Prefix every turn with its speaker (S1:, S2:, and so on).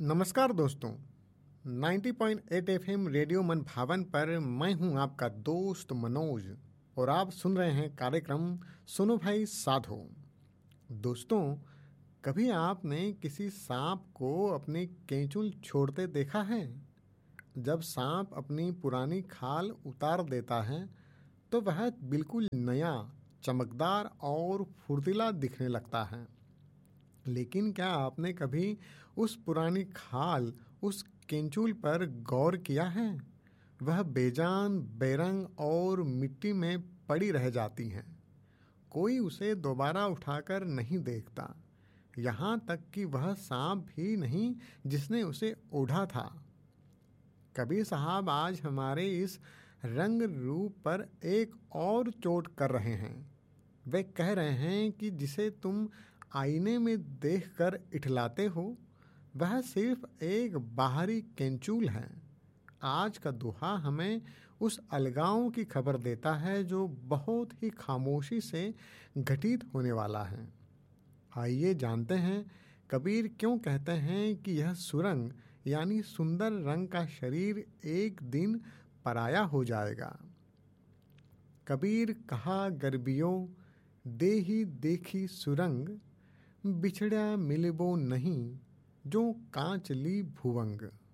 S1: नमस्कार दोस्तों, 90.8 FM radio मन भावन पर मैं हूं आपका दोस्त मनोज और आप सुन रहे हैं कार्यक्रम सुनो भाई साधो। दोस्तों, कभी आपने किसी सांप को अपनी केंचुल छोड़ते देखा है? जब सांप अपनी पुरानी खाल उतार देता है तो वह बिल्कुल नया, चमकदार और फुर्तीला दिखने लगता है। लेकिन क्या आपने कभी उस पुरानी खाल, उस केंचुल पर गौर किया है? वह बेजान, बेरंग और मिट्टी में पड़ी रह जाती हैं। कोई उसे दोबारा उठाकर नहीं देखता, यहाँ तक कि वह सांप भी नहीं जिसने उसे ओढ़ा था। कबीर साहब आज हमारे इस रंग रूप पर एक और चोट कर रहे हैं। वे कह रहे हैं कि जिसे तुम आईने में देखकर इठलाते हो, वह सिर्फ एक बाहरी केंचुल है। आज का दोहा हमें उस अलगाव की खबर देता है जो बहुत ही खामोशी से घटित होने वाला है। आइए जानते हैं कबीर क्यों कहते हैं कि यह सुरंग यानी सुंदर रंग का शरीर एक दिन पराया हो जाएगा। कबीर कहा गर्बियो देही देखी सुरंग, बिछड़ा मिलबो नहीं जो कांच ली भुवंग।